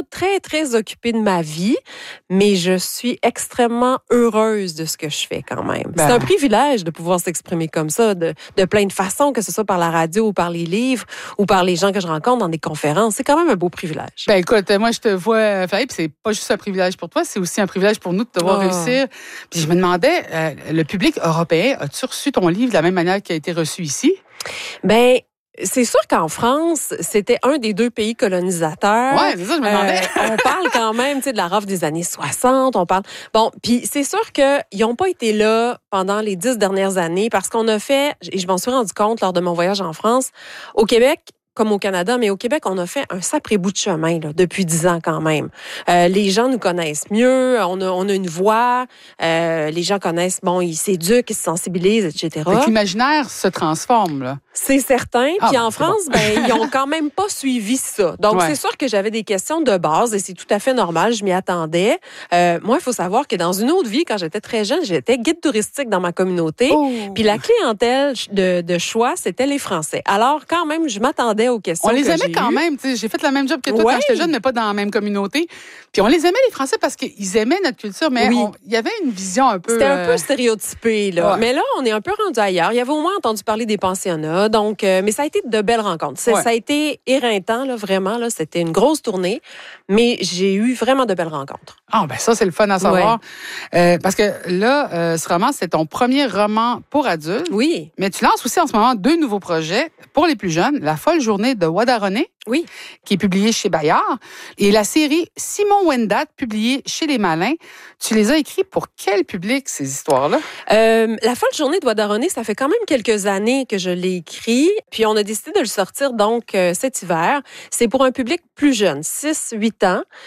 période très, très occupée de ma vie, mais je suis extrêmement heureuse de ce que je fais quand même. C'est un privilège de pouvoir s'exprimer comme ça, de plein de façons, que ce soit par la radio ou par les livres ou par les gens que je rencontre dans des conférences. C'est quand même un beau privilège. Ben écoute, moi je te vois faire, puis c'est pas juste un privilège pour toi, c'est aussi un privilège pour nous de te voir réussir. Puis je me demandais, le public européen, as-tu reçu ton livre de la même manière qu'il a été reçu ici? Ben, c'est sûr qu'en France, c'était un des 2 pays colonisateurs. Ouais, c'est ça, je me demandais. On parle quand même, tu sais, de la rafle des années 60. On parle. Bon, puis c'est sûr qu'ils n'ont pas été là pendant les 10 dernières années parce qu'on a fait, et je m'en suis rendu compte lors de mon voyage en France, au Québec, comme au Canada, mais au Québec, on a fait un sacré bout de chemin là, depuis 10 ans quand même. Les gens nous connaissent mieux, on a une voix, les gens connaissent, bon, ils s'éduquent, ils se sensibilisent, etc. L'imaginaire se transforme, là. C'est certain. Puis en France, ils ont quand même pas suivi ça. Donc, c'est sûr que j'avais des questions de base et c'est tout à fait normal. Je m'y attendais. Moi, il faut savoir que dans une autre vie, quand j'étais très jeune, j'étais guide touristique dans ma communauté. Puis la clientèle de choix, c'était les Français. Alors, quand même, je m'attendais aux questions. On les aimait quand même. J'ai fait le même job que toi quand j'étais jeune, mais pas dans la même communauté. Puis on les aimait, les Français, parce qu'ils aimaient notre culture, mais il y avait une vision un peu... C'était un peu stéréotypé, là. Ouais. Mais là, on est un peu rendu ailleurs. Il y avait au moins entendu parler des pensionnats. Donc, mais ça a été de belles rencontres. Ça a été éreintant, là, vraiment. Là, c'était une grosse tournée, mais j'ai eu vraiment de belles rencontres. Ah, ben ça, c'est le fun à savoir. Parce que là, ce roman, c'est ton premier roman pour adultes. Oui. Mais tu lances aussi en ce moment 2 nouveaux projets pour les plus jeunes. La folle journée de Wadaronné, qui est publiée chez Bayard, et la série Simon Wendat, publiée chez Les Malins. Tu les as écrits pour quel public, ces histoires-là? La folle journée de Wadaronné, ça fait quand même quelques années que je l'ai écrit. Puis on a décidé de le sortir donc cet hiver. C'est pour un public plus jeune, 6-8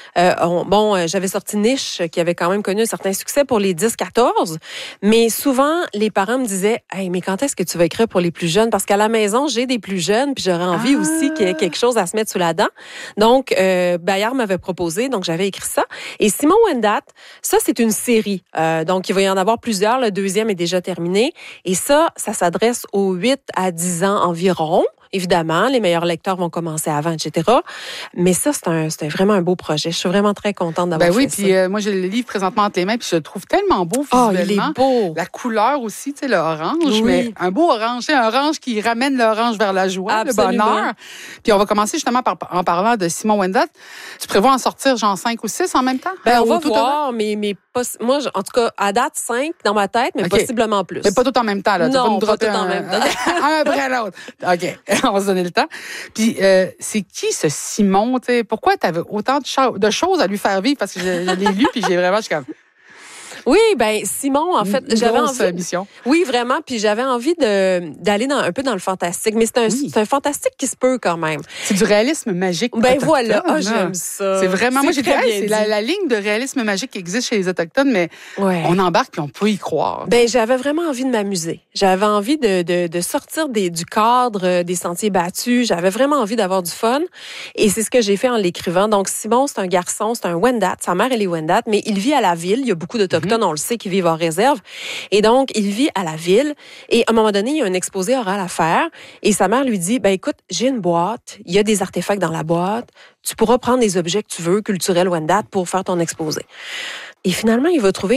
ans. J'avais sorti Niche, qui avait quand même connu un certain succès pour les 10-14. Mais souvent, les parents me disaient « Hey, mais quand est-ce que tu vas écrire pour les plus jeunes? Parce qu'à la maison, j'ai des plus jeunes, puis j'aurais envie aussi qu'il y ait quelque chose à se mettre sous la dent. » Donc, Bayard m'avait proposé, donc j'avais écrit ça. Et Simon Wendat, ça, c'est une série. Donc, il va y en avoir plusieurs. Le 2e est déjà terminé. Et ça s'adresse aux 8 à 10 ans environ. Évidemment, les meilleurs lecteurs vont commencer avant, etc. Mais ça, c'est vraiment un beau projet. Je suis vraiment très contente d'avoir fait ça. Puis moi, j'ai le livre présentement entre les mains, puis je le trouve tellement beau visuellement. Il est beau. La couleur aussi, tu sais, l'orange, mais un beau orange, un orange qui ramène l'orange vers la joie, absolument, le bonheur. Puis on va commencer justement en parlant de Simon Wendat. Tu prévois en sortir genre 5 ou 6 en même temps? On va voir, mais pas, moi, en tout cas, à date, 5 dans ma tête, mais possiblement plus. Mais pas tout en même temps, là. Non, pas tout en même temps. Un après l'autre. OK, on va se donner le temps. Puis, c'est qui ce Simon? T'sais? Pourquoi tu avais autant de choses à lui faire vivre? Parce que je l'ai lu, puis je suis comme... Oui, Simon, en fait, j'avais envie. Mission. Oui, vraiment. Puis j'avais envie d'aller un peu dans le fantastique, mais c'est un fantastique qui se peut quand même. C'est du réalisme magique. Voilà, j'aime ça. C'est vraiment. Moi, j'ai dit, c'est la ligne de réalisme magique qui existe chez les Autochtones, mais on embarque puis on peut y croire. J'avais vraiment envie de m'amuser. J'avais envie de sortir du cadre des sentiers battus. J'avais vraiment envie d'avoir du fun, et c'est ce que j'ai fait en l'écrivant. Donc Simon, c'est un garçon, c'est un Wendat. Sa mère, elle est Wendat, mais il vit à la ville. Il y a beaucoup d'Autochtones. On le sait, qui vivent en réserve. Et donc, il vit à la ville. Et à un moment donné, il y a un exposé oral à faire. Et sa mère lui dit, écoute, j'ai une boîte. Il y a des artefacts dans la boîte. Tu pourras prendre les objets que tu veux, culturels Wendat, pour faire ton exposé. Et finalement, il va trouver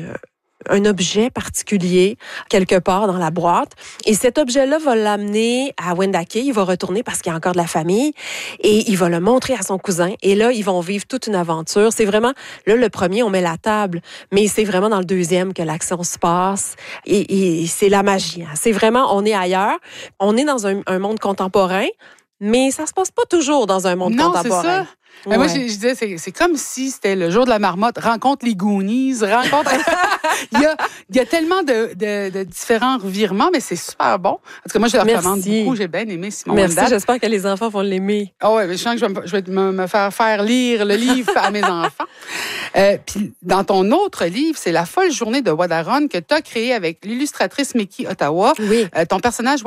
un objet particulier quelque part dans la boîte. Et cet objet-là va l'amener à Wendake. Il va retourner parce qu'il y a encore de la famille. Et il va le montrer à son cousin. Et là, ils vont vivre toute une aventure. C'est vraiment, là, le premier, on met la table. Mais c'est vraiment dans le 2e que l'action se passe. Et c'est la magie. Hein. C'est vraiment, on est ailleurs. On est dans un monde contemporain. Mais ça se passe pas toujours dans un monde contemporain. C'est ça. Ouais. Moi, je disais, c'est comme si c'était le jour de la marmotte, rencontre les Goonies, rencontre... il y a tellement de différents revirements, mais c'est super bon. En tout cas, moi, je le recommande beaucoup. J'ai bien aimé Simon Wendat. Merci, j'espère que les enfants vont l'aimer. Oui, je sens que je vais me faire lire le livre à mes enfants. Puis, dans ton autre livre, c'est La folle journée de Wadaron que tu as créé avec l'illustratrice Meki Ottawa. Oui. Ton personnage,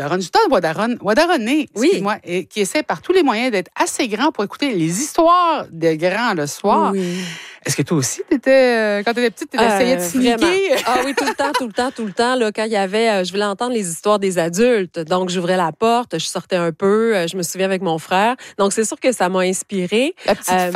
Wadaronné, excuse-moi, qui essaie par tous les moyens d'être assez grand pour écouter les histoires de grands le soir. Oui. Est-ce que toi aussi, quand tu étais petite, tu essayais de sneaker? Oui, tout le temps. Là, quand il y avait, je voulais entendre les histoires des adultes. Donc, j'ouvrais la porte, je sortais un peu. Je me souviens avec mon frère. Donc, c'est sûr que ça m'a inspirée. La petite